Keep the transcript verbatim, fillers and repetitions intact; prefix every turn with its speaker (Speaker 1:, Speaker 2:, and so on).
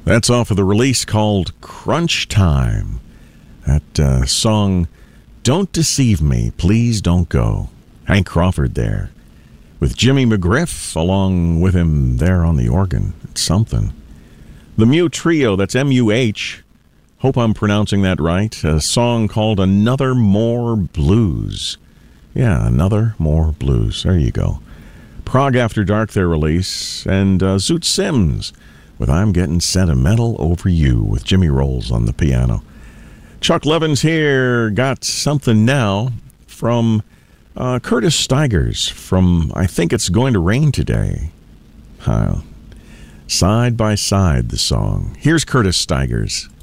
Speaker 1: That's off of the release called Crunch Time. That uh, song, Don't Deceive Me, Please Don't Go. Hank Crawford there, with Jimmy McGriff along with him there on the organ. It's something. The Mew Trio, that's M U H. Hope I'm pronouncing that right. A song called Another More Blues. Yeah, Another More Blues. There you go. Prague After Dark, their release. And uh, Zoot Sims with I'm Getting Sentimental Over You with Jimmy Rolls on the piano. Chuck Levins here. Got something now from uh, Curtis Stigers from I Think It's Going to Rain Today. Uh, Side by Side, the song. Here's Curtis Stigers.